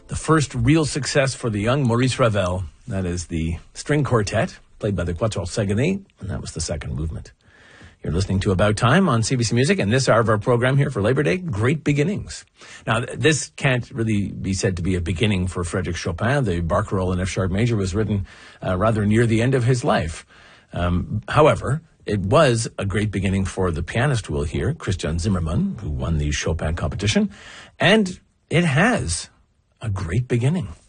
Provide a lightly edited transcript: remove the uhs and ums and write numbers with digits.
the first real success for the young Maurice Ravel. That is the string quartet, played by the Quatuor Saguenay, and that was the second movement. You're listening to About Time on CBC Music, and this hour of our program here for Labor Day, Great Beginnings. Now, this can't really be said to be a beginning for Frédéric Chopin. The Barcarolle in F-sharp major was written rather near the end of his life. However, it was a great beginning for the pianist we'll hear, Christian Zimmermann, who won the Chopin competition, and it has a great beginning.